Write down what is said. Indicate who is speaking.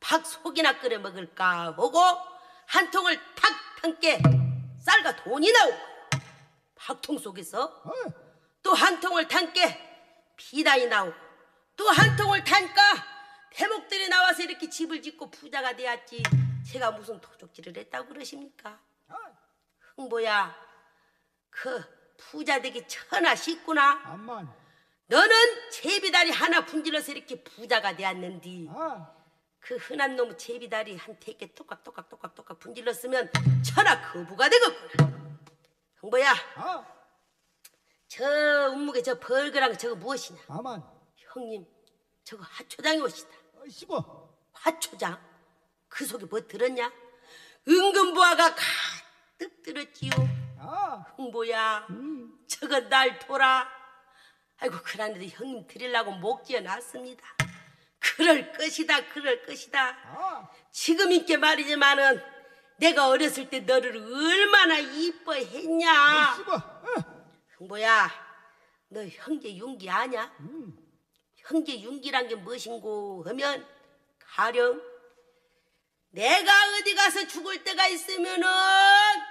Speaker 1: 밥 속이나 끓여 먹을까 보고 한 통을 탁 담게 쌀과 돈이 나오고 밥통 속에서 또 한 통을 담게 비단이 나오고 또 한 통을 담까 대목들이 나와서 이렇게 집을 짓고 부자가 되었지. 제가 무슨 도적질을 했다고 그러십니까? 흥보야, 그 부자 되기 천하 쉽구나.
Speaker 2: 암만.
Speaker 1: 너는 제비다리 하나 분질러서 이렇게 부자가 되었는디
Speaker 2: 아,
Speaker 1: 그 흔한 놈의 제비다리 한 3개 똑깍 분질렀으면 천하 거부가 되겠구나. 흥보야,
Speaker 2: 아,
Speaker 1: 저 운목에 저 벌거랑 저거 무엇이냐?
Speaker 2: 암만.
Speaker 1: 형님, 저거 하초장이 옷이다.
Speaker 2: 씹어.
Speaker 1: 화초장? 그 속에 뭐 들었냐? 은근보화가 가득 들었지요.
Speaker 2: 아,
Speaker 1: 흥보야, 저거 날 돌아. 아이고, 그런데도 형님 드리려고 목 지어놨습니다. 그럴 것이다, 그럴 것이다.
Speaker 2: 아,
Speaker 1: 지금 있게 말이지만은 내가 어렸을 때 너를 얼마나 이뻐했냐.
Speaker 2: 씹어.
Speaker 1: 흥보야, 너 형제 윤기 아냐? 형제 윤기란 게 무엇인고 하면 가령 내가 어디 가서 죽을 때가 있으면은